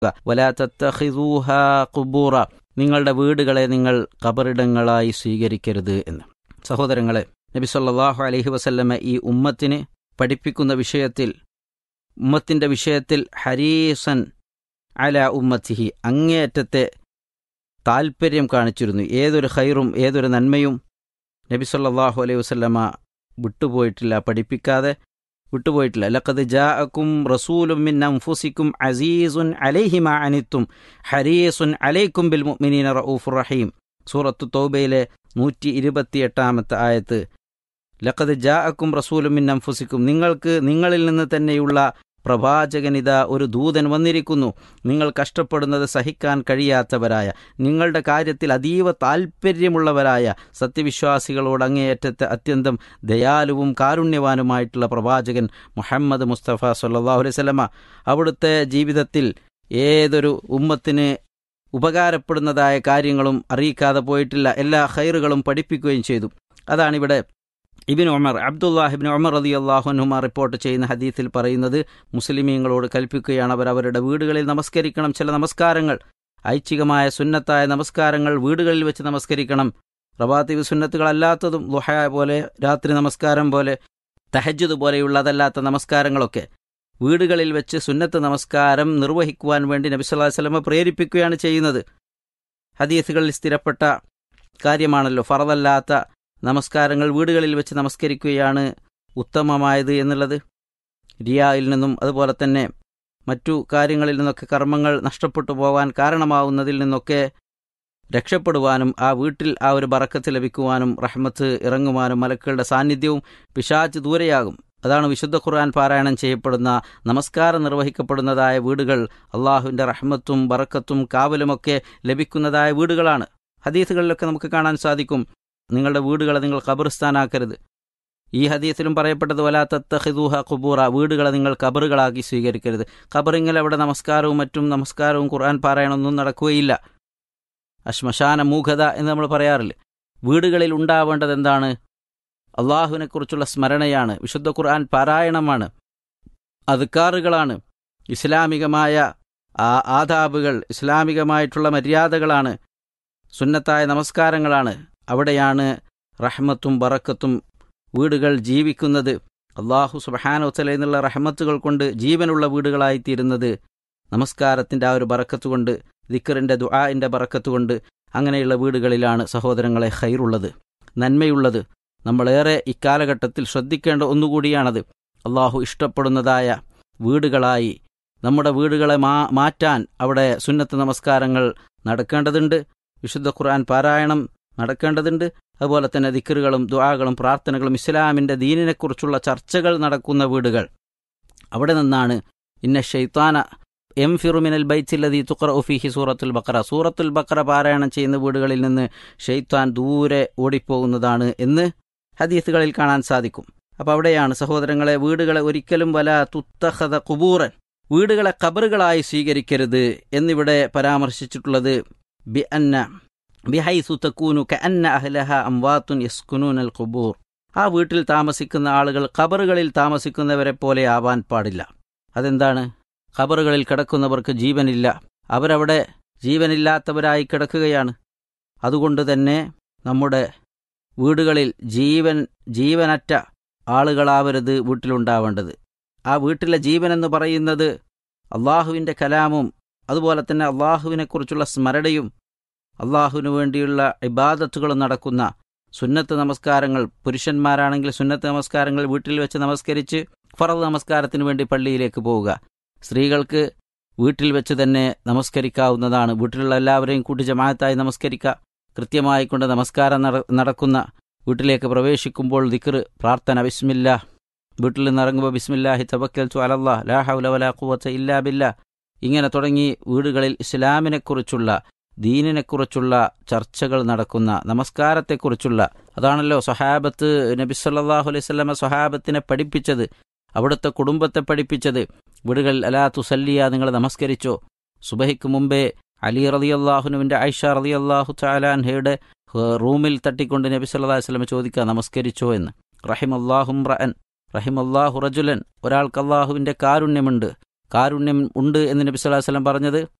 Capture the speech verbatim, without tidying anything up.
വലാ തത്തഖിദൂഹാ ഖുബൂറ, നിങ്ങളുടെ വീടുകളെ നിങ്ങൾ ഖബറിടങ്ങളായി സ്വീകരിക്കരുത് എന്ന്. സഹോദരങ്ങളെ, നബി സല്ലല്ലാഹു അലൈഹി വസല്ലമ ഈ ഉമ്മത്തിന് പഠിപ്പിക്കുന്ന വിഷയത്തിൽ, ഉമ്മത്തിൻ്റെ വിഷയത്തിൽ ഹരീസൻ അല ഉമ്മത്തിഹി, അങ്ങേയറ്റത്തെ താൽപ്പര്യം കാണിച്ചിരുന്നു. ഏതൊരു ഖൈറും ഏതൊരു നന്മയും നബി സല്ലല്ലാഹു അലൈഹി വസല്ലമ വിട്ടുപോയിട്ടില്ല, പഠിപ്പിക്കാതെ വിട്ടുപോയിട്ടില്ല. ലഖദ് ജാഅക്കും റസൂലും മിൻ അൻഫുസിക്കും അസീസുൻ അലൈഹി മാ അനിത്തും ഹരീസുൻ അലൈക്കും ബിൽ മുഅ്മിനീന റഊഫുർ റഹീം. സൂറത്തു തൗബയിലെ നൂറ്റി ഇരുപത്തിയെട്ടാമത്തെ ആയത്ത്. ലഖദ് ജാഅക്കും റസൂലും മിൻ അൻഫുസിക്കും, നിങ്ങൾക്ക് നിങ്ങളിൽ നിന്ന് തന്നെയുള്ള പ്രവാചകനിതാ ഒരു ദൂതൻ വന്നിരിക്കുന്നു. നിങ്ങൾ കഷ്ടപ്പെടുന്നത് സഹിക്കാൻ കഴിയാത്തവരായ, നിങ്ങളുടെ കാര്യത്തിൽ അതീവ താൽപ്പര്യമുള്ളവരായ സത്യവിശ്വാസികളോട് അങ്ങേയറ്റത്തെ അത്യന്തം ദയാലുവും കാരുണ്യവാനുമായിട്ടുള്ള പ്രവാചകൻ മുഹമ്മദ് മുസ്തഫ സല്ലല്ലാഹു അലൈഹി വസല്ലമ അവിടുത്തെ ജീവിതത്തിൽ ഏതൊരു ഉമ്മത്തിന് ഉപകാരപ്പെടുന്നതായ കാര്യങ്ങളും അറിയിക്കാതെ പോയിട്ടില്ല. എല്ലാ ഖൈറുകളും പഠിപ്പിക്കുകയും ചെയ്തു. അതാണിവിടെ ഇബ്നു ഉമർ, അബ്ദുല്ലാഹ് ഇബ്നു ഉമർ റളിയല്ലാഹു അൻഹുമ റിപ്പോർട്ട് ചെയ്യുന്ന ഹദീസിൽ പറയുന്നത്, മുസ്ലിമീങ്ങളോട് കൽപ്പിക്കുകയാണ് അവർ അവരുടെ വീടുകളിൽ നമസ്കരിക്കണം. ചില നമസ്കാരങ്ങൾ, ഐച്ഛികമായ സുന്നത്തായ നമസ്കാരങ്ങൾ വീടുകളിൽ വെച്ച് നമസ്കരിക്കണം. റവാത്തിബ് സുന്നത്തുകളല്ലാത്തതും ളുഹ പോലെ, രാത്രി നമസ്കാരം പോലെ, തഹജ്ജുദ് പോലെയുള്ളതല്ലാത്ത നമസ്കാരങ്ങളൊക്കെ വീടുകളിൽ വെച്ച് സുന്നത്ത് നമസ്കാരം നിർവഹിക്കുവാൻ വേണ്ടി നബി സല്ലല്ലാഹു അലൈഹി വസല്ലമ പ്രേരിപ്പിക്കുകയാണ് ചെയ്യുന്നത്. ഹദീസുകളിൽ സ്ഥിരപ്പെട്ട കാര്യമാണല്ലോ ഫറദല്ലാത്ത നമസ്കാരങ്ങൾ വീടുകളിൽ വെച്ച് നമസ്കരിക്കുകയാണ് ഉത്തമമായത് എന്നുള്ളത്. റിയായിൽ നിന്നും അതുപോലെ തന്നെ മറ്റു കാര്യങ്ങളിൽ നിന്നൊക്കെ, കർമ്മങ്ങൾ നഷ്ടപ്പെട്ടു പോകാൻ കാരണമാവുന്നതിൽ നിന്നൊക്കെ രക്ഷപ്പെടുവാനും ആ വീട്ടിൽ ആ ഒരു ബറക്കത്ത് ലഭിക്കുവാനും റഹ്മത്ത് ഇറങ്ങുവാനും മലക്കുകളുടെ സാന്നിധ്യവും പിശാച് ദൂരെയാകും. അതാണ് വിശുദ്ധ ഖുർആൻ പാരായണം ചെയ്യപ്പെടുന്ന, നമസ്കാരം നിർവഹിക്കപ്പെടുന്നതായ വീടുകൾ അള്ളാഹുവിൻ്റെ റഹ്മത്തും ബറക്കത്തും കാവലുമൊക്കെ ലഭിക്കുന്നതായ വീടുകളാണ്. ഹദീസുകളിലൊക്കെ നമുക്ക് കാണാൻ സാധിക്കും, നിങ്ങളുടെ വീടുകളെ നിങ്ങൾ ഖബർസ്ഥാനാക്കരുത്. ഈ ഹദീസിലും പറയപ്പെട്ടത് വലാ തത്തഖിദൂഹാ ഖുബൂറ, വീടുകളെ നിങ്ങൾ ഖബറുകളാക്കി സ്വീകരിക്കരുത്. ഖബറിങ്ങിൽ അവിടെ നമസ്കാരവും മറ്റും നമസ്കാരവും ഖുർആൻ പാരായണമൊന്നും നടക്കുകയില്ല. അശ്മശാന മൂഖത എന്ന് നമ്മൾ പറയാറില്ല. വീടുകളിൽ ഉണ്ടാവേണ്ടത് എന്താണ്? അള്ളാഹുവിനെക്കുറിച്ചുള്ള സ്മരണയാണ്, വിശുദ്ധ ഖുർആൻ പാരായണമാണ്, അദ്കാറുകളാണ്, ഇസ്ലാമികമായ ആ ആദാബുകൾ, ഇസ്ലാമികമായിട്ടുള്ള മര്യാദകളാണ്, സുന്നത്തായ നമസ്കാരങ്ങളാണ്. അവിടെയാണ് റഹ്മത്തും ബറക്കത്തും വീടുകൾ ജീവിക്കുന്നത്. അള്ളാഹു സുബ്ഹാനഹു വ തആല എന്നുള്ള റഹ്മത്തുകൾ കൊണ്ട് ജീവനുള്ള വീടുകളായിത്തീരുന്നത് നമസ്കാരത്തിൻ്റെ ആ ഒരു ബറക്കത്ത് കൊണ്ട്, ദിക്റിൻ്റെ ദുആഇൻ്റെ ബറക്കത്ത് കൊണ്ട്. അങ്ങനെയുള്ള വീടുകളിലാണ് സഹോദരങ്ങളെ ഖൈറുള്ളത്, നന്മയുള്ളത്. നമ്മളേറെ ഇക്കാലഘട്ടത്തിൽ ശ്രദ്ധിക്കേണ്ട ഒന്നുകൂടിയാണത്. അള്ളാഹു ഇഷ്ടപ്പെടുന്നതായ വീടുകളായി നമ്മുടെ വീടുകളെ മാ മാറ്റാൻ അവിടെ സുന്നത്ത് നമസ്കാരങ്ങൾ നടക്കേണ്ടതുണ്ട്, വിശുദ്ധ ഖുർആൻ പാരായണം നടക്കേണ്ടതുണ്ട്. അതുപോലെ തന്നെ ദിക്റുകളും ദുആകളും പ്രാർത്ഥനകളും ഇസ്ലാമിൻ്റെ ദീനിനെക്കുറിച്ചുള്ള ചർച്ചകൾ നടക്കുന്ന വീടുകൾ. അവിടെ നിന്നാണ് ഇന്ന ശൈത്താന യംഫിറു മിനൽ ബൈത്തില്ലദീ തുഖറഉ ഫീഹി സൂറത്തുൽ ബഖറ, സൂറത്തുൽ ബഖറ പാരായണം ചെയ്യുന്ന വീടുകളിൽ നിന്ന് ശൈത്താൻ ദൂരെ ഓടിപ്പോകുന്നതാണ് എന്ന് ഹദീസുകളിൽ കാണാൻ സാധിക്കും. അപ്പോൾ അവിടെയാണ് സഹോദരങ്ങളെ, വീടുകളെ ഒരിക്കലും വലാ തുത്തഖദ ഖുബൂറൻ, വീടുകളെ ഖബറുകളായി സ്വീകരിക്കരുത് എന്നിവിടെ പരാമർശിച്ചിട്ടുള്ളത്. ബി അന്ന ബിഹൈസു തകൂനു കഅന്ന അഹ്ലഹ അംവാത്തുൻ യസ്കുനൂനൽ ഖുബൂർ, ആ വീട്ടിൽ താമസിക്കുന്ന ആളുകൾ ഖബറുകളിൽ താമസിക്കുന്നവരെ പോലെ ആവാൻ പാടില്ല. അതെന്താണ്? ഖബറുകളിൽ കിടക്കുന്നവർക്ക് ജീവനില്ല, അവരവിടെ ജീവനില്ലാത്തവരായി കിടക്കുകയാണ്. അതുകൊണ്ട് തന്നെ നമ്മുടെ വീടുകളിൽ ജീവൻ ജീവനറ്റ ആളുകളാവരുത് വീട്ടിലുണ്ടാവേണ്ടത്. ആ വീട്ടിലെ ജീവനെന്ന് പറയുന്നത് അള്ളാഹുവിൻ്റെ കലാമും അതുപോലെ തന്നെ അള്ളാഹുവിനെക്കുറിച്ചുള്ള സ്മരണയും അള്ളാഹുവിനു വേണ്ടിയുള്ള ഇബാദത്തുകളും നടക്കുന്ന സുന്നത്ത് നമസ്കാരങ്ങൾ, പുരുഷന്മാരാണെങ്കിൽ സുന്നത്ത് നമസ്കാരങ്ങൾ വീട്ടിൽ വെച്ച് നമസ്കരിച്ച് ഫർദ് നമസ്കാരത്തിന് വേണ്ടി പള്ളിയിലേക്ക് പോവുക. സ്ത്രീകൾക്ക് വീട്ടിൽ വെച്ച് തന്നെ നമസ്കരിക്കാവുന്നതാണ്. വീട്ടിലുള്ള എല്ലാവരെയും കൂട്ടി ജമാഅത്തായി നമസ്കരിക്കുക. കൃത്യമായിക്കൊണ്ട് നമസ്കാരം നടക്കുന്ന വീട്ടിലേക്ക് പ്രവേശിക്കുമ്പോൾ ദിക്ർ, പ്രാർത്ഥന, ബിസ്മില്ലാ, വീട്ടിൽ നിന്ന് ഇറങ്ങുമ്പോൾ ബിസ്മില്ലാഹി തവക്കൽതു അലല്ലാഹ് ലാ ഹൗല വലാ ഖുവത ഇല്ലാ ബില്ലാഹ്, ഇങ്ങനെ തുടങ്ങി വീടുകളിൽ ഇസ്ലാമിനെക്കുറിച്ചുള്ള, ദീനിനെക്കുറിച്ചുള്ള ചർച്ചകൾ നടക്കുന്ന, നമസ്കാരത്തെക്കുറിച്ചുള്ള, അതാണല്ലോ സ്വഹാബത്ത്, നബി സല്ലല്ലാഹു അലൈഹി വസല്ലമ സ്വഹാബത്തിനെ പഠിപ്പിച്ചത്, അവിടുത്തെ കുടുംബത്തെ പഠിപ്പിച്ചത്. വീടുകളിൽ അലാ തുസല്ലിയ, നിങ്ങൾ നമസ്കരിച്ചോ. സുബഹിക്ക് മുമ്പേ അലി റളിയല്ലാഹുവിൻ്റെ ആയിഷ റളിയല്ലാഹു തആല അൻഹയുടെ റൂമിൽ തട്ടിക്കൊണ്ട് നബി സല്ലല്ലാഹു അലൈഹി വസല്ലം ചോദിക്കുക, നമസ്കരിച്ചോ എന്ന്. റഹിമല്ലാഹു റഅൻ റഹിമല്ലാഹു റജുലൻ, ഒരാൾക്ക് അള്ളാഹുവിൻ്റെ കാരുണ്യമുണ്ട്, കാരുണ്യം ഉണ്ട് എന്ന് നബി സല്ലല്ലാഹു അലൈഹി വസല്ലം പറഞ്ഞത്